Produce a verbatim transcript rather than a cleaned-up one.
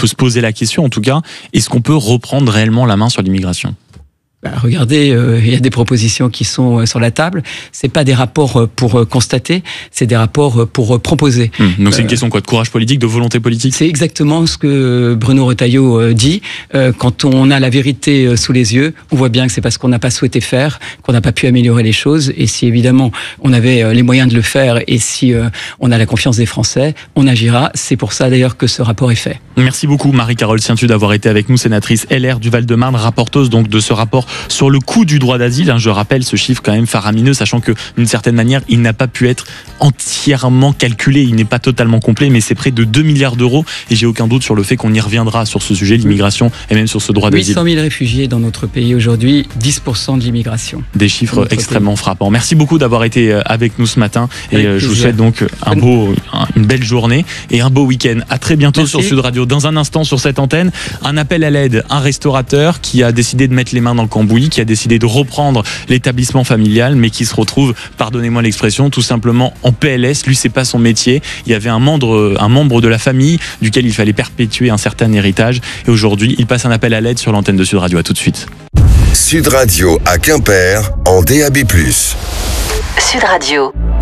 peut se poser la question en tout cas, est-ce qu'on peut reprendre réellement la main sur l'immigration ? Bah, regardez, euh, il y a des propositions qui sont euh, sur la table. C'est pas des rapports euh, pour euh, constater, c'est des rapports euh, pour euh, proposer. Mmh, donc c'est une euh, question quoi, de courage politique, de volonté politique ? C'est exactement ce que Bruno Retailleau euh, dit. Euh, quand on a la vérité euh, sous les yeux, on voit bien que c'est parce qu'on n'a pas souhaité faire, qu'on n'a pas pu améliorer les choses. Et si évidemment on avait euh, les moyens de le faire, et si euh, on a la confiance des Français, on agira. C'est pour ça d'ailleurs que ce rapport est fait. Merci beaucoup Marie-Carole Sientu d'avoir été avec nous, sénatrice L R du Val-de-Marne, rapporteuse donc de ce rapport sur le coût du droit d'asile. Je rappelle ce chiffre quand même faramineux, sachant que d'une certaine manière, il n'a pas pu être entièrement calculé, il n'est pas totalement complet, mais c'est près de deux milliards d'euros. Et j'ai aucun doute sur le fait qu'on y reviendra sur ce sujet, l'immigration et même sur ce droit d'asile. huit cent mille réfugiés dans notre pays aujourd'hui, dix pour cent de l'immigration. Des chiffres extrêmement pays. frappants. Merci beaucoup d'avoir été avec nous ce matin. Et avec je plaisir. vous souhaite donc un beau, une belle journée et un beau week-end. À très bientôt Merci. sur Sud Radio. Dans un instant sur cette antenne, un appel à l'aide, un restaurateur qui a décidé de mettre les mains dans le cambouis, qui a décidé de reprendre l'établissement familial, mais qui se retrouve, pardonnez-moi l'expression, tout simplement en P L S. Lui, c'est pas son métier. Il y avait un membre, un membre de la famille duquel il fallait perpétuer un certain héritage. Et aujourd'hui, il passe un appel à l'aide sur l'antenne de Sud Radio. À tout de suite. Sud Radio à Quimper en D A B plus. Sud Radio.